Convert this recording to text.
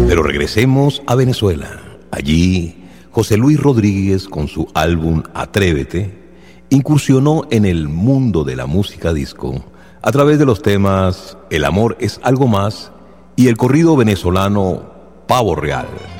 Pero regresemos a Venezuela. Allí, José Luis Rodríguez, con su álbum Atrévete, incursionó en el mundo de la música disco a través de los temas El amor es algo más y el corrido venezolano Pavo Real.